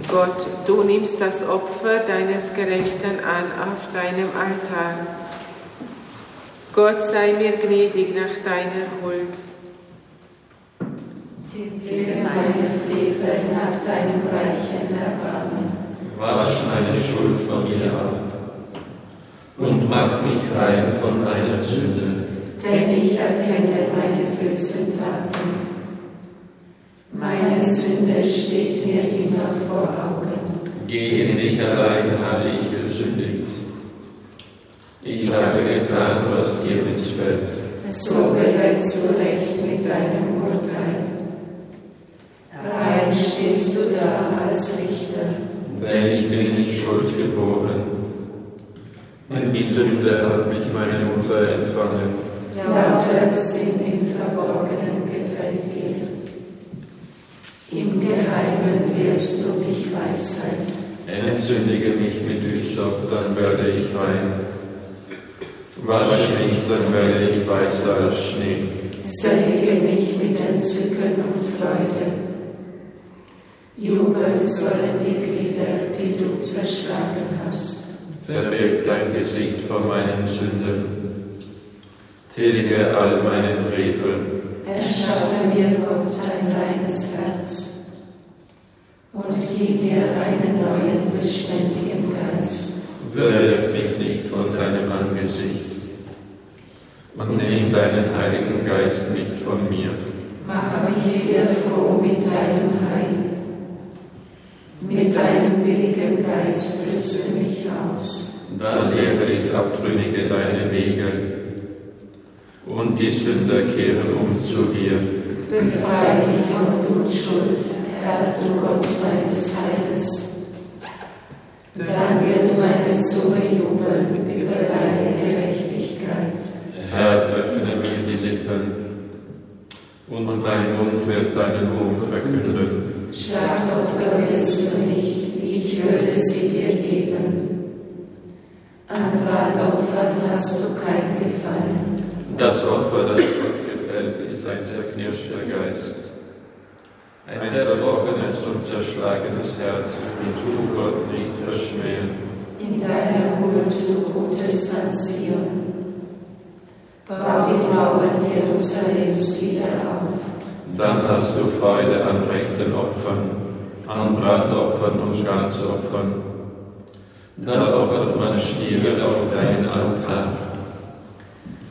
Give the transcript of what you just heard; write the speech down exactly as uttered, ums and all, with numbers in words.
Gott, du nimmst das Opfer deines Gerechten an auf deinem Altar. Gott, sei mir gnädig nach deiner Huld. Tilge meine Frevel nach deinem reichen Erbarmen. Wasch meine Schuld von mir ab und mach mich rein von meiner Sünde. Denn ich erkenne meine bösen Taten. Meine Sünde steht mir immer vor Augen. Gegen dich allein habe ich gesündigt. Ich habe getan, was dir missfällt. So gerät zurecht mit deinem Urteil. Rein stehst du da als Richter. Denn ich bin in Schuld geboren. In die Sünde hat mich meine Mutter empfangen. Lauter Sinn im Verborgenen gefällt dir. Im Geheimen lehrst du mich Weisheit. Entsündige mich mit Hyssop, dann werde ich rein. Wasche mich, dann werde ich weißer als Schnee. Sättige mich mit Entzücken und Freude. Jubeln sollen die Glieder, die du zerschlagen hast. Verbirg dein Gesicht vor meinen Sünden. Tilge all meine Frevel. Erschaffe mir, Gott, ein reines Herz und gib mir einen neuen, beständigen Geist. Verwirf mich nicht von deinem Angesicht und nimm deinen Heiligen Geist nicht von mir. Mache mich wieder froh mit deinem Heil. Mit deinem willigen Geist rüste mich aus. Dann lehre ich Abtrünnige deine Wege und die Sünder kehren um zu dir. Befreie mich von Blutschuld, Herr, du Gott meines Heils. Dann wird meine Zunge jubeln über deine Gerechtigkeit. Herr, öffne mir die Lippen, und mein Mund wird deinen Ruhm verkünden. Schlachtopfer willst du nicht, ich würde sie dir geben. An Brandopfern hast du kein Gefallen. Das Opfer, das Gott gefällt, ist ein zerknirschter Geist. Ein zerbrochenes und zerschlagenes Herz, das du Gott nicht verschmähen. In deiner Huld, du Gutes an Sion. Bau die Mauern Jerusalems wieder auf. Dann hast du Freude an rechten Opfern, an Brandopfern und Ganzopfern. Dann opfert man Stiere auf deinen Altar.